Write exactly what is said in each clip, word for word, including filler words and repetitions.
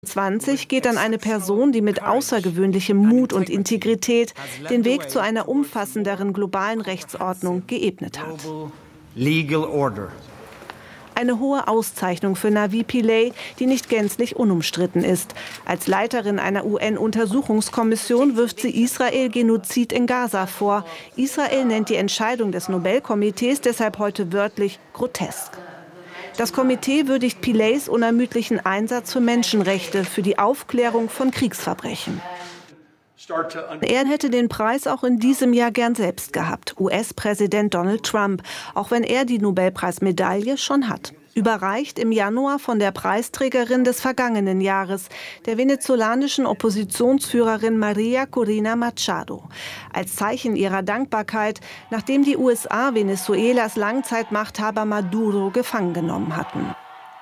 zwanzig geht an eine Person, die mit außergewöhnlichem Mut und Integrität den Weg zu einer umfassenderen globalen Rechtsordnung geebnet hat. Eine hohe Auszeichnung für Navi Pillay, die nicht gänzlich unumstritten ist. Als Leiterin einer U N-Untersuchungskommission wirft sie Israel Genozid in Gaza vor. Israel nennt die Entscheidung des Nobelkomitees deshalb heute wörtlich grotesk. Das Komitee würdigt Pillays unermüdlichen Einsatz für Menschenrechte, für die Aufklärung von Kriegsverbrechen. Er hätte den Preis auch in diesem Jahr gern selbst gehabt, U S-Präsident Donald Trump, auch wenn er die Nobelpreismedaille schon hat. Überreicht im Januar von der Preisträgerin des vergangenen Jahres, der venezolanischen Oppositionsführerin Maria Corina Machado. Als Zeichen ihrer Dankbarkeit, nachdem die U S A Venezuelas Langzeitmachthaber Maduro gefangen genommen hatten.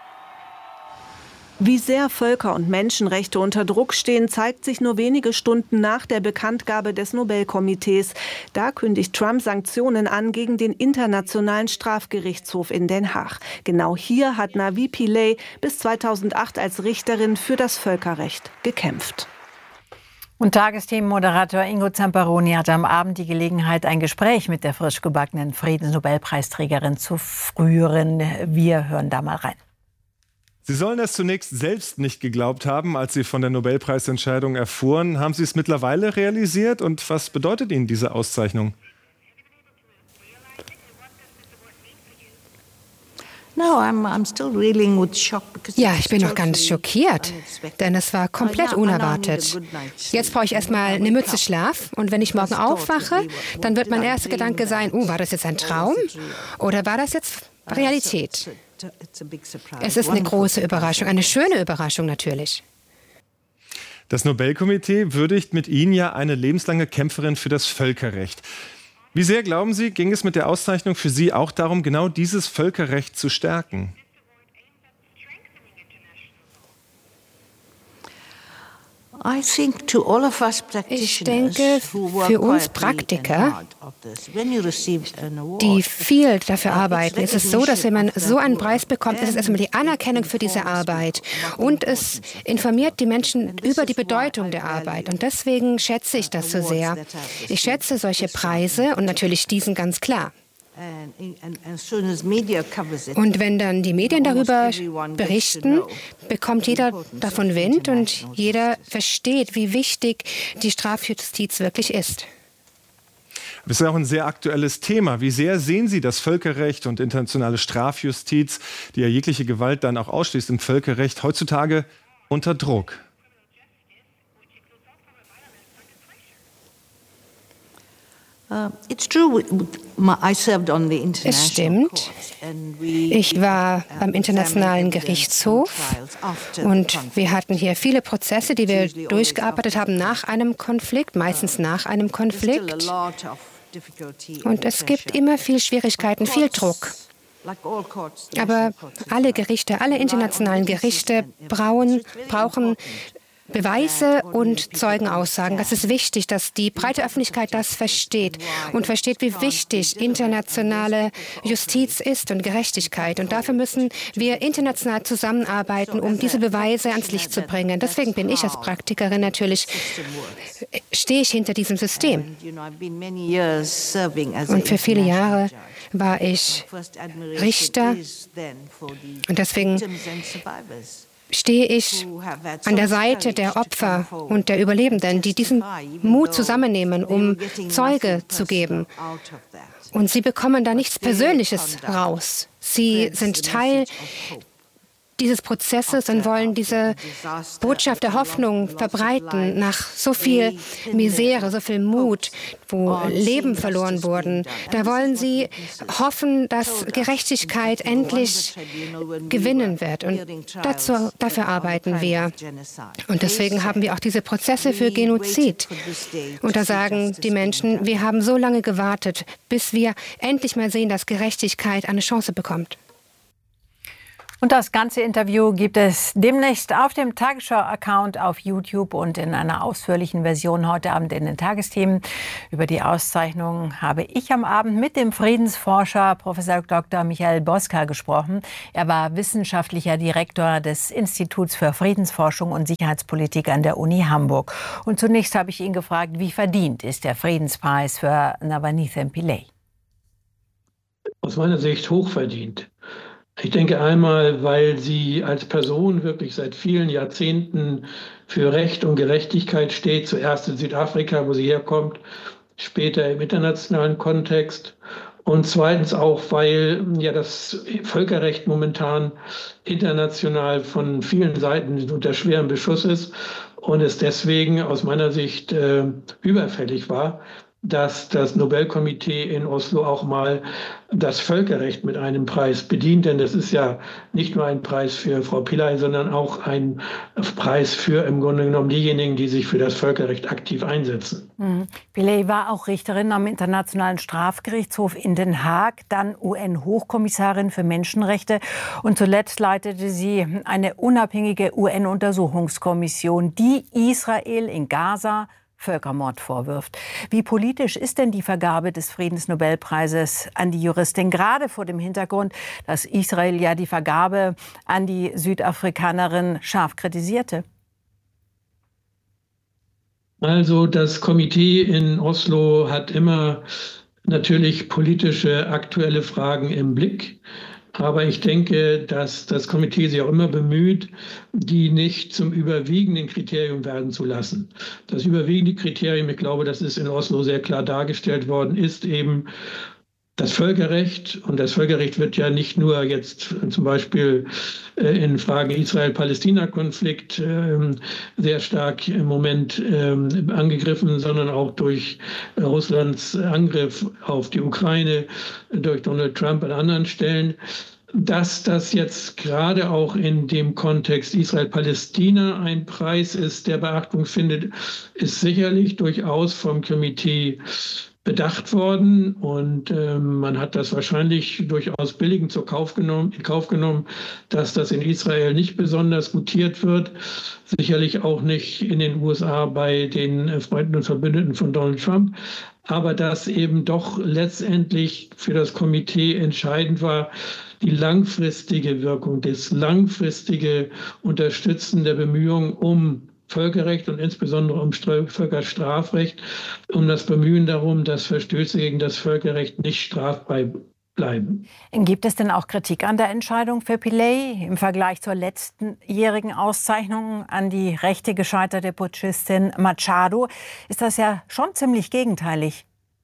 Wie sehr Völker- und Menschenrechte unter Druck stehen, zeigt sich nur wenige Stunden nach der Bekanntgabe des Nobelkomitees. Da kündigt Trump Sanktionen an gegen den Internationalen Strafgerichtshof in Den Haag. Genau hier hat Navi Pillay bis zweitausendacht als Richterin für das Völkerrecht gekämpft. Und Tagesthemenmoderator Ingo Zamperoni hatte am Abend die Gelegenheit, ein Gespräch mit der frisch gebackenen Friedensnobelpreisträgerin zu führen. Wir hören da mal rein. Sie sollen es zunächst selbst nicht geglaubt haben, als Sie von der Nobelpreisentscheidung erfuhren. Haben Sie es mittlerweile realisiert? Und was bedeutet Ihnen diese Auszeichnung? Ja, ich bin noch ganz schockiert, denn es war komplett unerwartet. Jetzt brauche ich erstmal eine Mütze Schlaf und wenn ich morgen aufwache, dann wird mein erster Gedanke sein, uh, war das jetzt ein Traum oder war das jetzt Realität? Es ist eine große Überraschung, eine schöne Überraschung natürlich. Das Nobelkomitee würdigt mit Ihnen ja eine lebenslange Kämpferin für das Völkerrecht. Wie sehr, glauben Sie, ging es mit der Auszeichnung für Sie auch darum, genau dieses Völkerrecht zu stärken? Ich denke, für uns Praktiker, die viel dafür arbeiten, ist es so, dass wenn man so einen Preis bekommt, ist es erstmal die Anerkennung für diese Arbeit. Und es informiert die Menschen über die Bedeutung der Arbeit. Und deswegen schätze ich das so sehr. Ich schätze solche Preise und natürlich diesen ganz klar. Und wenn dann die Medien darüber berichten, bekommt jeder davon Wind und jeder versteht, wie wichtig die Strafjustiz wirklich ist. Das ist ja auch ein sehr aktuelles Thema. Wie sehr sehen Sie das Völkerrecht und internationale Strafjustiz, die ja jegliche Gewalt dann auch ausschließt im Völkerrecht, heutzutage unter Druck? Es stimmt. Ich war beim Internationalen Gerichtshof und wir hatten hier viele Prozesse, die wir durchgearbeitet haben nach einem Konflikt, meistens nach einem Konflikt. Und es gibt immer viel Schwierigkeiten, viel Druck. Aber alle Gerichte, alle internationalen Gerichte brauchen, brauchen Beweise und Zeugenaussagen. Das ist wichtig, dass die breite Öffentlichkeit das versteht und versteht, wie wichtig internationale Justiz ist und Gerechtigkeit. Und dafür müssen wir international zusammenarbeiten, um diese Beweise ans Licht zu bringen. Deswegen bin ich als Praktikerin natürlich, stehe ich hinter diesem System. Und für viele Jahre war ich Richter und deswegen stehe ich an der Seite der Opfer und der Überlebenden, die diesen Mut zusammennehmen, um Zeuge zu geben. Und sie bekommen da nichts Persönliches raus. Sie sind Teil dieses Prozesses und wollen diese Botschaft der Hoffnung verbreiten nach so viel Misere, so viel Mut, wo Leben verloren wurden. Da wollen sie hoffen, dass Gerechtigkeit endlich gewinnen wird. Und dazu, dafür arbeiten wir. Und deswegen haben wir auch diese Prozesse für Genozid. Und da sagen die Menschen, wir haben so lange gewartet, bis wir endlich mal sehen, dass Gerechtigkeit eine Chance bekommt. Und das ganze Interview gibt es demnächst auf dem Tagesschau-Account auf YouTube und in einer ausführlichen Version heute Abend in den Tagesthemen. Über die Auszeichnung habe ich am Abend mit dem Friedensforscher Professor Doktor Michael Boska gesprochen. Er war wissenschaftlicher Direktor des Instituts für Friedensforschung und Sicherheitspolitik an der Uni Hamburg. Und zunächst habe ich ihn gefragt, wie verdient ist der Friedenspreis für Navanithem Pillay? Aus meiner Sicht hochverdient. Ich denke einmal, weil sie als Person wirklich seit vielen Jahrzehnten für Recht und Gerechtigkeit steht, zuerst in Südafrika, wo sie herkommt, später im internationalen Kontext. Und zweitens auch, weil ja das Völkerrecht momentan international von vielen Seiten unter schwerem Beschuss ist und es deswegen aus meiner Sicht äh, überfällig war, dass das Nobelkomitee in Oslo auch mal das Völkerrecht mit einem Preis bedient. Denn das ist ja nicht nur ein Preis für Frau Pillay, sondern auch ein Preis für im Grunde genommen diejenigen, die sich für das Völkerrecht aktiv einsetzen. Mhm. Pillay war auch Richterin am Internationalen Strafgerichtshof in Den Haag, dann U N-Hochkommissarin für Menschenrechte und zuletzt leitete sie eine unabhängige U N-Untersuchungskommission, die Israel in Gaza Völkermord vorwirft. Wie politisch ist denn die Vergabe des Friedensnobelpreises an die Juristin, gerade vor dem Hintergrund, dass Israel ja die Vergabe an die Südafrikanerin scharf kritisierte? Also das Komitee in Oslo hat immer natürlich politische, aktuelle Fragen im Blick. Aber ich denke, dass das Komitee sich auch immer bemüht, die nicht zum überwiegenden Kriterium werden zu lassen. Das überwiegende Kriterium, ich glaube, das ist in Oslo sehr klar dargestellt worden, ist eben das Völkerrecht. Und das Völkerrecht wird ja nicht nur jetzt zum Beispiel in Fragen Israel-Palästina-Konflikt sehr stark im Moment angegriffen, sondern auch durch Russlands Angriff auf die Ukraine, durch Donald Trump an anderen Stellen. Dass das jetzt gerade auch in dem Kontext Israel-Palästina ein Preis ist, der Beachtung findet, ist sicherlich durchaus vom Komitee bedacht worden. Und äh, man hat das wahrscheinlich durchaus billigend zur Kauf genommen, in Kauf genommen, dass das in Israel nicht besonders gutiert wird. Sicherlich auch nicht in den U S A bei den Freunden und Verbündeten von Donald Trump. Aber dass eben doch letztendlich für das Komitee entscheidend war, die langfristige Wirkung, das langfristige Unterstützen der Bemühungen um Völkerrecht und insbesondere um Völkerstrafrecht, um das Bemühen darum, dass Verstöße gegen das Völkerrecht nicht strafbar bleiben. Gibt es denn auch Kritik an der Entscheidung für Pillay im Vergleich zur letztenjährigen Auszeichnung an die rechte gescheiterte Putschistin Machado? Ist das ja schon ziemlich gegenteilig.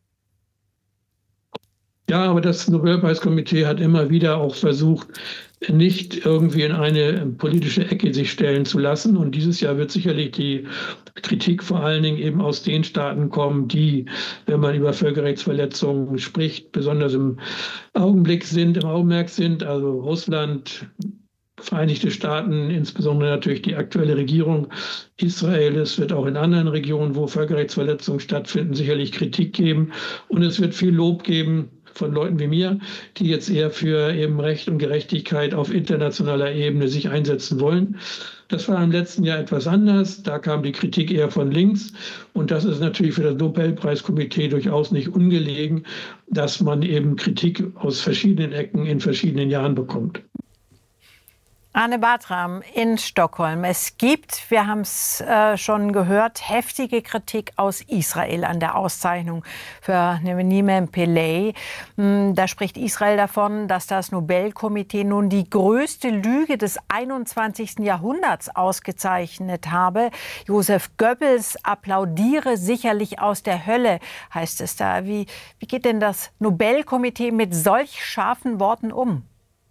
Ja, aber das Nobelpreiskomitee hat immer wieder auch versucht, nicht irgendwie in eine politische Ecke sich stellen zu lassen. Und dieses Jahr wird sicherlich die Kritik vor allen Dingen eben aus den Staaten kommen, die, wenn man über Völkerrechtsverletzungen spricht, besonders im Augenblick sind, im Augenmerk sind, also Russland, Vereinigte Staaten, insbesondere natürlich die aktuelle Regierung, Israel. Es wird auch in anderen Regionen, wo Völkerrechtsverletzungen stattfinden, sicherlich Kritik geben. Und es wird viel Lob geben von Leuten wie mir, die jetzt eher für eben Recht und Gerechtigkeit auf internationaler Ebene sich einsetzen wollen. Das war im letzten Jahr etwas anders. Da kam die Kritik eher von links. Und das ist natürlich für das Nobelpreiskomitee durchaus nicht ungelegen, dass man eben Kritik aus verschiedenen Ecken in verschiedenen Jahren bekommt. Arne Bartram in Stockholm. Es gibt, wir haben es äh, schon gehört, heftige Kritik aus Israel an der Auszeichnung für Navanithem Pillay. Da spricht Israel davon, dass das Nobelkomitee nun die größte Lüge des einundzwanzigsten Jahrhunderts ausgezeichnet habe. Josef Goebbels applaudiere sicherlich aus der Hölle, heißt es da. Wie, wie geht denn das Nobelkomitee mit solch scharfen Worten um?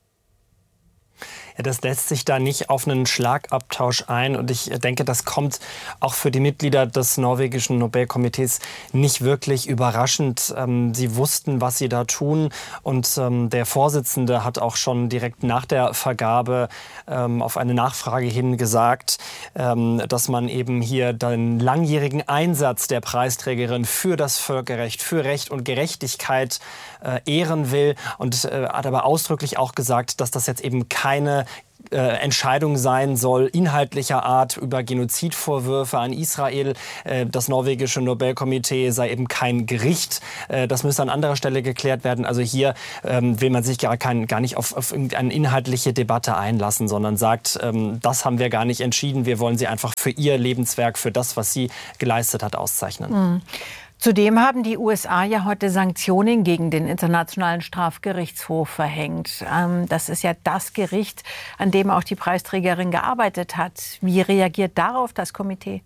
Ja, das lässt sich da nicht auf einen Schlagabtausch ein. Und ich denke, das kommt auch für die Mitglieder des norwegischen Nobelkomitees nicht wirklich überraschend. Ähm, sie wussten, was sie da tun. Und ähm, der Vorsitzende hat auch schon direkt nach der Vergabe ähm, auf eine Nachfrage hin gesagt, ähm, dass man eben hier den langjährigen Einsatz der Preisträgerin für das Völkerrecht, für Recht und Gerechtigkeit äh, ehren will. Und äh, hat aber ausdrücklich auch gesagt, dass das jetzt eben keine äh, Entscheidung sein soll, inhaltlicher Art über Genozidvorwürfe an Israel. Äh, das norwegische Nobelkomitee sei eben kein Gericht. Äh, das müsse an anderer Stelle geklärt werden. Also hier ähm, will man sich gar, kein, gar nicht auf, auf irgendeine inhaltliche Debatte einlassen, sondern sagt, ähm, das haben wir gar nicht entschieden. Wir wollen sie einfach für ihr Lebenswerk, für das, was sie geleistet hat, auszeichnen. Mhm. Zudem haben die U S A ja heute Sanktionen gegen den Internationalen Strafgerichtshof verhängt. Das ist ja das Gericht, an dem auch die Preisträgerin gearbeitet hat. Wie reagiert darauf das Komitee?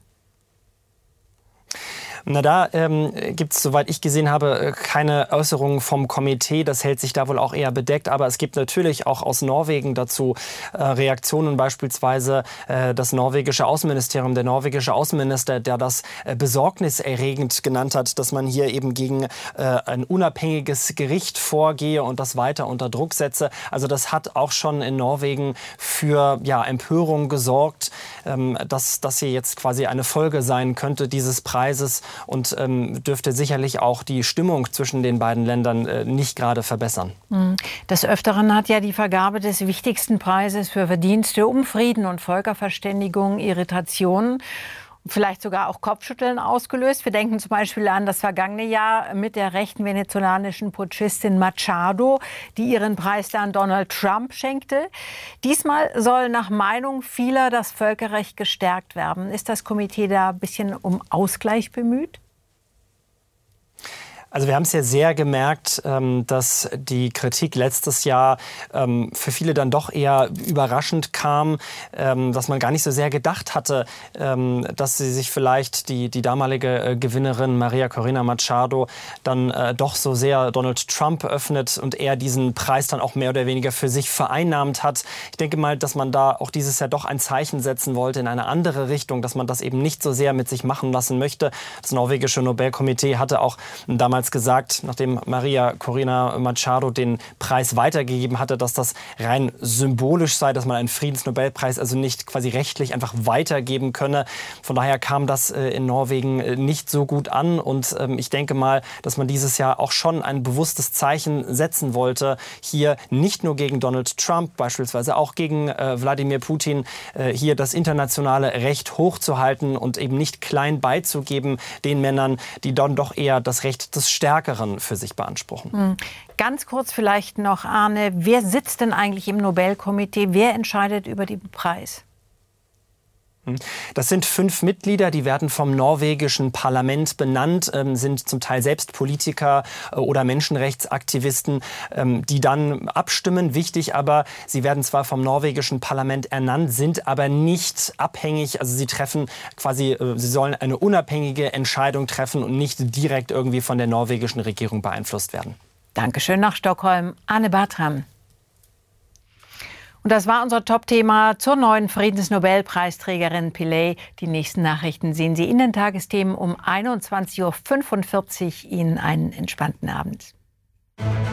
Na, da ähm, gibt es, soweit ich gesehen habe, keine Äußerungen vom Komitee. Das hält sich da wohl auch eher bedeckt. Aber es gibt natürlich auch aus Norwegen dazu äh, Reaktionen. Beispielsweise äh, das norwegische Außenministerium, der norwegische Außenminister, der das äh, besorgniserregend genannt hat, dass man hier eben gegen äh, ein unabhängiges Gericht vorgehe und das weiter unter Druck setze. Also das hat auch schon in Norwegen für ja, Empörung gesorgt, ähm, dass das hier jetzt quasi eine Folge sein könnte dieses Preises. Und ähm, dürfte sicherlich auch die Stimmung zwischen den beiden Ländern äh, nicht gerade verbessern. Des Öfteren hat ja die Vergabe des wichtigsten Preises für Verdienste um Frieden und Völkerverständigung Irritationen, vielleicht sogar auch Kopfschütteln ausgelöst. Wir denken zum Beispiel an das vergangene Jahr mit der rechten venezolanischen Putschistin Machado, die ihren Preis dann Donald Trump schenkte. Diesmal soll nach Meinung vieler das Völkerrecht gestärkt werden. Ist das Komitee da ein bisschen um Ausgleich bemüht? Also wir haben es ja sehr gemerkt, dass die Kritik letztes Jahr für viele dann doch eher überraschend kam, dass man gar nicht so sehr gedacht hatte, dass sie sich vielleicht die, die damalige Gewinnerin Maria Corina Machado dann doch so sehr Donald Trump öffnet und er diesen Preis dann auch mehr oder weniger für sich vereinnahmt hat. Ich denke mal, dass man da auch dieses Jahr doch ein Zeichen setzen wollte in eine andere Richtung, dass man das eben nicht so sehr mit sich machen lassen möchte. Das norwegische Nobelkomitee hatte auch damals gesagt, nachdem Maria Corina Machado den Preis weitergegeben hatte, dass das rein symbolisch sei, dass man einen Friedensnobelpreis also nicht quasi rechtlich einfach weitergeben könne. Von daher kam das in Norwegen nicht so gut an und ich denke mal, dass man dieses Jahr auch schon ein bewusstes Zeichen setzen wollte, hier nicht nur gegen Donald Trump, beispielsweise auch gegen Wladimir Putin, hier das internationale Recht hochzuhalten und eben nicht klein beizugeben den Männern, die dann doch eher das Recht des Stärkeren für sich beanspruchen. Ganz kurz vielleicht noch, Arne, wer sitzt denn eigentlich im Nobelkomitee? Wer entscheidet über den Preis? Das sind fünf Mitglieder, die werden vom norwegischen Parlament benannt, ähm, sind zum Teil selbst Politiker äh, oder Menschenrechtsaktivisten, ähm, die dann abstimmen. Wichtig aber, sie werden zwar vom norwegischen Parlament ernannt, sind aber nicht abhängig. Also sie treffen quasi, äh, sie sollen eine unabhängige Entscheidung treffen und nicht direkt irgendwie von der norwegischen Regierung beeinflusst werden. Dankeschön nach Stockholm, Anne Bartram. Und das war unser Top-Thema zur neuen Friedensnobelpreisträgerin Pillay. Die nächsten Nachrichten sehen Sie in den Tagesthemen um einundzwanzig Uhr fünfundvierzig. Ihnen einen entspannten Abend.